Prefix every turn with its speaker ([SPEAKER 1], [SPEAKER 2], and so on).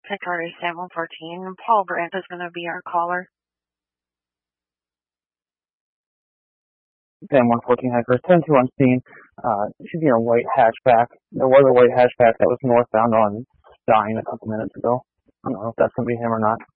[SPEAKER 1] Victoria 714. Paul Grant is going to be our caller.
[SPEAKER 2] Sam 114 Hikers, 10-2 on scene. Should be a white hatchback. There was a white hatchback that was northbound on Stein a couple minutes ago. I don't know if that's going to be him or not.